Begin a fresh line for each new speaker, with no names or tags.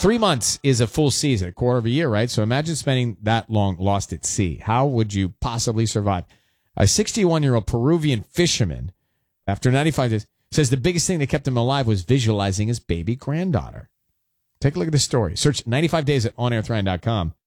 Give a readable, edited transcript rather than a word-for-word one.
3 months is a full season, a quarter of a year, right? So imagine spending that long lost at sea. How would you possibly survive? A 61-year-old Peruvian fisherman, after 95 days, says the biggest thing that kept him alive was visualizing his baby granddaughter. Take a look at this story. Search 95 days at onairthrind.com.